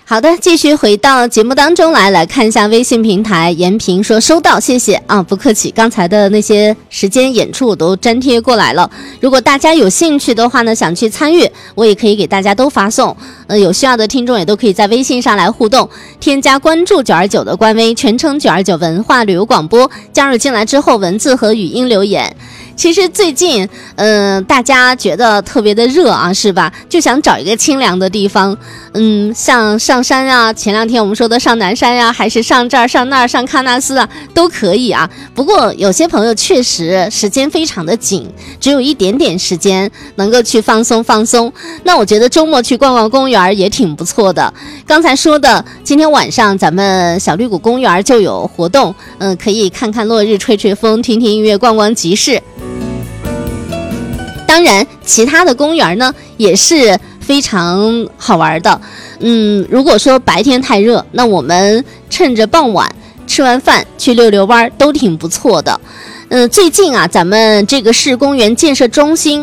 好的，继续回到节目当中来看一下微信平台，延平说收到，谢谢啊，不客气。刚才的那些时间演出我都粘贴过来了，如果大家有兴趣的话呢，想去参与，我也可以给大家都发送。有需要的听众也都可以在微信上来互动，添加关注929的官微，全称929文化旅游广播，加入进来之后文字和语音留言。其实最近大家觉得特别的热啊，是吧？就想找一个清凉的地方，像上山啊，前两天我们说的上南山呀，还是上这儿上那儿上喀纳斯啊，都可以啊。不过有些朋友确实时间非常的紧，只有一点点时间能够去放松放松，那我觉得周末去逛逛公园也挺不错的。刚才说的今天晚上咱们小绿谷公园就有活动，可以看看落日，吹吹风，听听音乐，逛逛集市。当然其他的公园呢也是非常好玩的。如果说白天太热，那我们趁着傍晚吃完饭去溜溜弯都挺不错的。最近啊，咱们这个市公园建设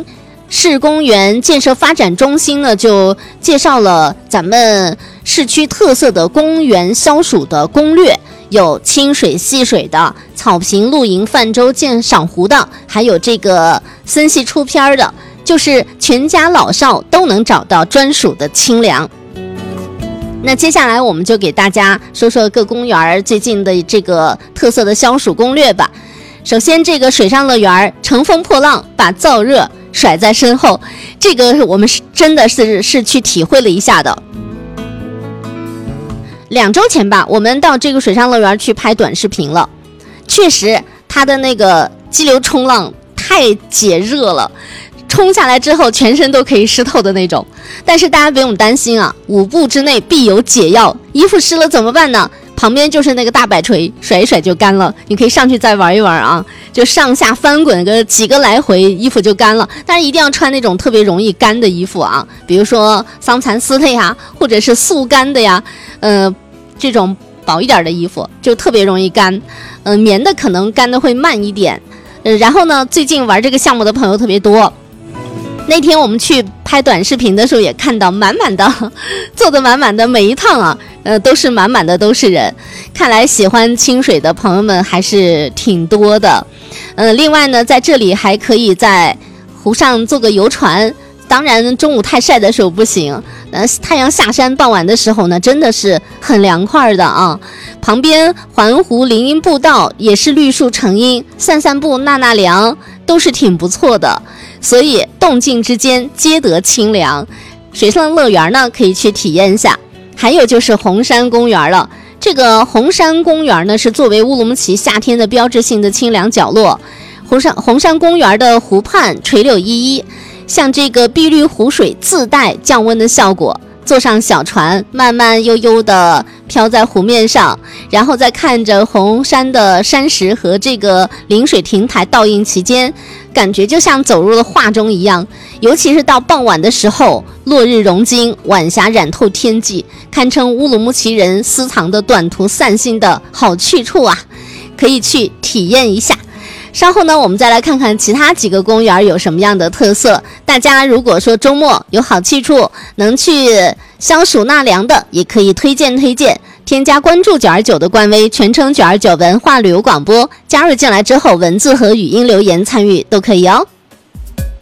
发展中心呢，就介绍了咱们市区特色的公园消暑的攻略，有清水戏水的，草坪露营泛舟鉴赏湖的，还有这个森系出片的，就是全家老少都能找到专属的清凉。那接下来我们就给大家说说各公园最近的这个特色的消暑攻略吧。首先这个水上乐园乘风破浪，把燥热甩在身后，这个我们真的是去体会了一下的。2周前吧，我们到这个水上乐园去拍短视频了，确实它的那个激流冲浪太解热了，冲下来之后全身都可以湿透的那种。但是大家不用担心啊，5步之内必有解药，衣服湿了怎么办呢？旁边就是那个大摆锤，甩一甩就干了，你可以上去再玩一玩啊，就上下翻滚个几个来回，衣服就干了。但是一定要穿那种特别容易干的衣服啊，比如说桑蚕丝的呀，或者是速干的呀，这种薄一点的衣服就特别容易干，棉的可能干的会慢一点。然后呢，最近玩这个项目的朋友特别多，那天我们去拍短视频的时候也看到满满的，坐得满满的，每一趟啊都是满满的都是人，看来喜欢清水的朋友们还是挺多的。另外呢，在这里还可以在湖上坐个游船，当然中午太晒的时候不行，太阳下山傍晚的时候呢，真的是很凉快的啊。旁边环湖林荫步道也是绿树成荫，散散步纳纳凉都是挺不错的，所以动静之间皆得清凉。水上乐园呢可以去体验一下。还有就是红山公园了，这个红山公园呢是作为乌鲁木齐夏天的标志性的清凉角落。红山公园的湖畔垂柳依依，像这个碧绿湖水自带降温的效果，坐上小船慢慢悠悠地飘在湖面上，然后再看着红山的山石和这个临水亭台倒映其间，感觉就像走入了画中一样。尤其是到傍晚的时候，落日融金，晚霞染透天际，堪称乌鲁木齐人私藏的短途散心的好去处啊，可以去体验一下。稍后呢，我们再来看看其他几个公园有什么样的特色。大家如果说周末有好去处，能去消暑纳凉的，也可以推荐。添加关注929的官微，全称929文化旅游广播，加入进来之后，文字和语音留言参与都可以哦。